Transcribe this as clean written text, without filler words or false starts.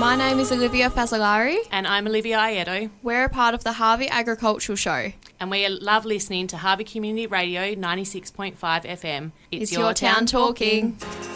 My name is Olivia Fazzolari. And I'm Olivia Aiedo. We're a part of the Harvey Agricultural Show. And we love listening to Harvey Community Radio 96.5 FM. It's your town talking.